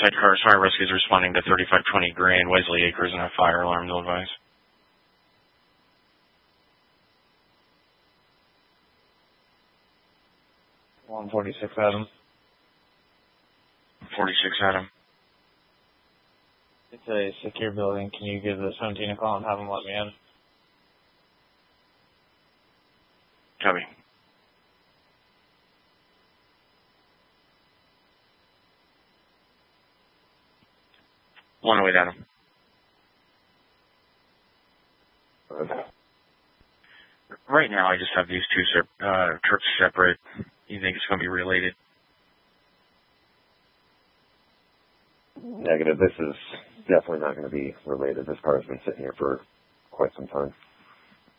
Side Cars Fire Rescue is responding to 3520 Grand Wesley Acres and a fire alarm to advise. $146 Adam. 46 Adam. It's a secure building. Can you give the 17 a call and have them let me in? Copy. One away, Adam. Right now, I just have these two trips separate. You think it's going to be related? Negative. This is definitely not going to be related. This car has been sitting here for quite some time.